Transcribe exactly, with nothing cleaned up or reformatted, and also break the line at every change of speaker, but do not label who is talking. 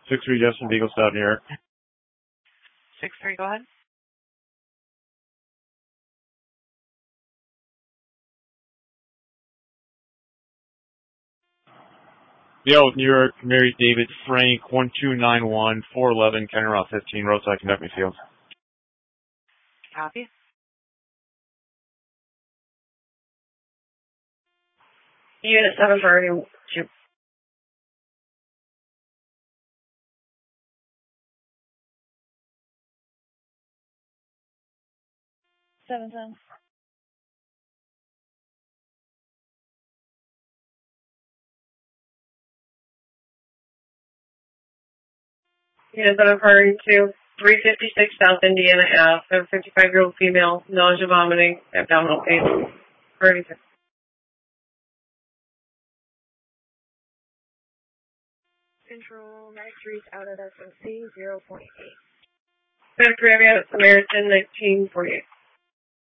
six three Justin, Beagle Stop, New York.
six three, go ahead.
Yo, New York, Mary David Frank, one two nine one, four eleven, County Route fifteen, roadside, conduct me field.
Copy.
Unit seven priority two.
Seven ten.
Unit seven priority two. three fifty-six South Indiana Ave. A fifty-five-year-old female, nausea, vomiting, abdominal pain. Priority two.
Control, Max reach out at S M C zero point eight.
Santa Cruz, Samaritan, nineteen forty-eight.